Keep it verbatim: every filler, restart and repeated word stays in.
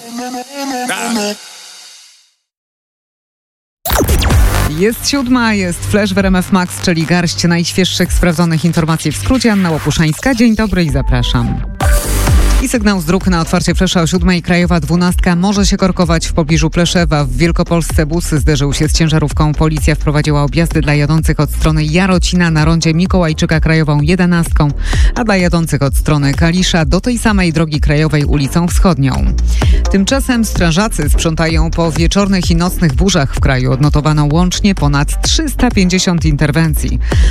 Jest siódma, jest Flash w R M F Max, czyli garść najświeższych, sprawdzonych informacji w skrócie. Anna Łopuszańska, dzień dobry i zapraszam. I sygnał z dróg na otwarcie Flesza o siódmej. Krajowa dwunastka może się korkować w pobliżu Pleszewa. W Wielkopolsce bus zderzył się z ciężarówką. Policja wprowadziła objazdy dla jadących od strony Jarocina na rondzie Mikołajczyka krajową jedenastką, a dla jadących od strony Kalisza do tej samej drogi krajowej ulicą Wschodnią. Tymczasem strażacy sprzątają po wieczornych i nocnych burzach w kraju. Odnotowano łącznie ponad trzysta pięćdziesiąt interwencji.